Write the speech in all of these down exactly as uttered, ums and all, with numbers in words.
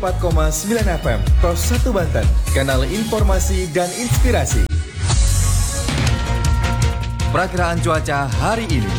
empat koma sembilan F M Pros satu Banten, kanal informasi dan inspirasi. Perakiraan cuaca hari ini.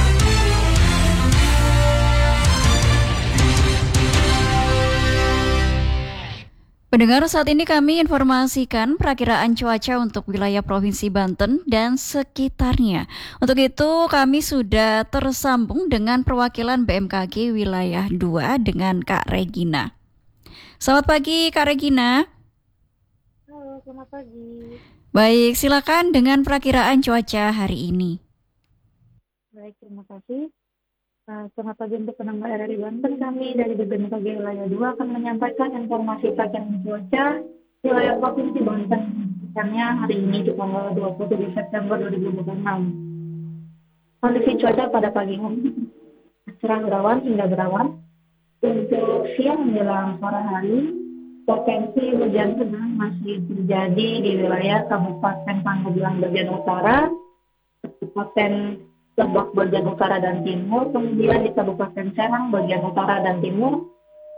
Pendengar, saat ini kami informasikan perakiraan cuaca untuk wilayah Provinsi Banten dan sekitarnya. Untuk itu kami sudah tersambung dengan perwakilan B M K G wilayah dua dengan Kak Regina. Selamat pagi Kak Regina. Halo, selamat pagi. Baik, silakan dengan perakiraan cuaca hari ini. Baik, terima kasih. Uh, selamat pagi untuk pendengar R R I Banten. Kami dari B M K G wilayah dua akan menyampaikan informasi perakiraan cuaca wilayah Provinsi Banten. Misalnya hari ini di tanggal dua puluh tujuh September dua ribu dua puluh enam. Kondisi cuaca pada pagi hari cerah berawan hingga berawan. Untuk siang menjelang sore hari, potensi hujan sedang masih terjadi di wilayah Kabupaten Pandeglang bagian utara, Kabupaten Lebak bagian utara dan timur, kemudian di Kabupaten Serang bagian utara dan timur,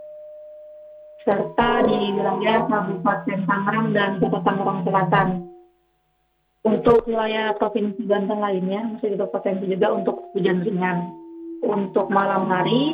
serta di wilayah Kabupaten Tangerang dan Kota Tangerang Selatan. Untuk wilayah Provinsi Banten lainnya masih berpotensi juga untuk hujan ringan. Untuk malam hari,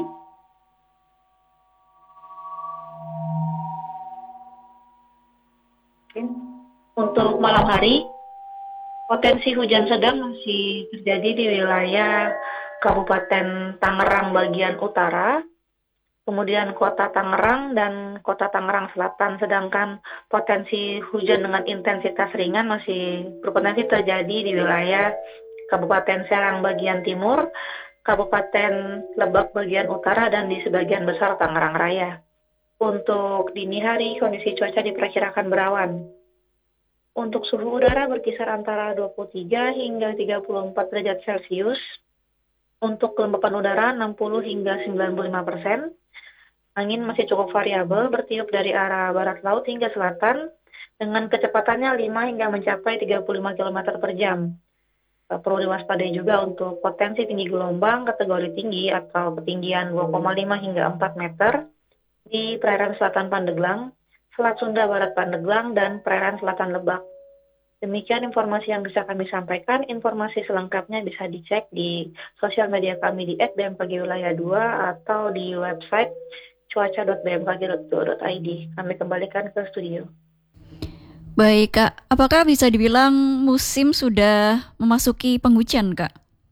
untuk malam hari potensi hujan sedang masih terjadi di wilayah Kabupaten Tangerang bagian utara, kemudian Kota Tangerang dan Kota Tangerang Selatan, sedangkan potensi hujan dengan intensitas ringan masih berpotensi terjadi di wilayah Kabupaten Serang bagian timur, Kabupaten Lebak bagian utara, dan di sebagian besar Tangerang Raya. Untuk dini hari, kondisi cuaca diperkirakan berawan. Untuk suhu udara berkisar antara dua puluh tiga hingga tiga puluh empat derajat Celcius. Untuk kelembapan udara enam puluh hingga sembilan puluh lima persen. Angin masih cukup variabel, bertiup dari arah barat laut hingga selatan dengan kecepatannya lima hingga mencapai tiga puluh lima kilometer per jam. Perlu diwaspadai juga untuk potensi tinggi gelombang kategori tinggi atau ketinggian dua koma lima hingga empat meter di perairan selatan Pandeglang, Selat Sunda Barat Pandeglang, dan perairan selatan Lebak. Demikian informasi yang bisa kami sampaikan. Informasi selengkapnya bisa dicek di sosial media kami di et b m k g wilayah dua atau di website cuaca dot b m k g dot go dot i d. Kami kembalikan ke studio. Baik Kak, apakah bisa dibilang musim sudah memasuki penghujan Kak?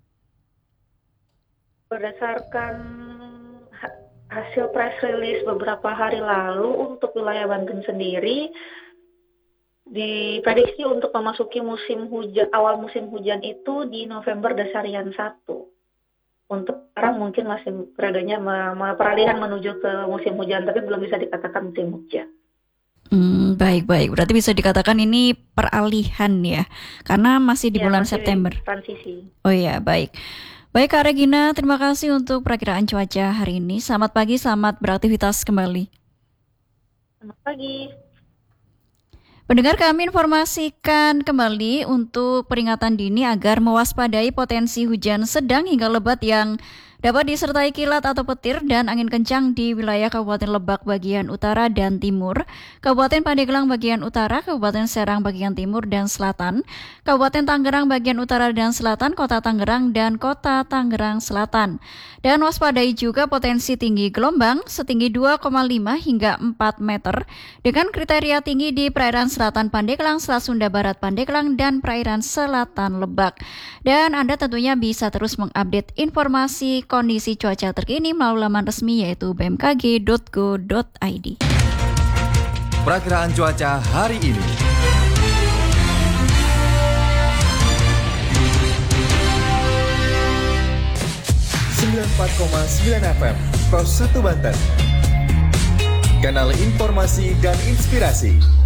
Berdasarkan hasil press release beberapa hari lalu untuk wilayah Banten sendiri, diprediksi untuk memasuki musim hujan, awal musim hujan itu di November Dasarian satu. Untuk sekarang mungkin masih periodenya peralihan menuju ke musim hujan, tapi belum bisa dikatakan musim hujan. Hmm, baik-baik, berarti bisa dikatakan ini peralihan ya, karena masih di ya, bulan masih September. Transisi. Oh iya, baik. Baik Kak Regina, terima kasih untuk perakiraan cuaca hari ini. Selamat pagi, selamat beraktivitas kembali. Selamat pagi. Pendengar, kami informasikan kembali untuk peringatan dini agar mewaspadai potensi hujan sedang hingga lebat yang dapat disertai kilat atau petir dan angin kencang di wilayah Kabupaten Lebak bagian utara dan timur, Kabupaten Pandeglang bagian utara, Kabupaten Serang bagian timur dan selatan, Kabupaten Tangerang bagian utara dan selatan, Kota Tangerang dan Kota Tangerang Selatan. Dan waspadai juga potensi tinggi gelombang setinggi dua koma lima hingga empat meter dengan kriteria tinggi di perairan selatan Pandeglang, Selat Sunda Barat Pandeglang, dan perairan selatan Lebak. Dan Anda tentunya bisa terus mengupdate informasi kondisi cuaca terkini melalui laman resmi yaitu b m k g dot go dot i d. Perakiraan cuaca hari ini. sembilan puluh empat koma sembilan F M Pros satu Banten, kanal informasi dan inspirasi.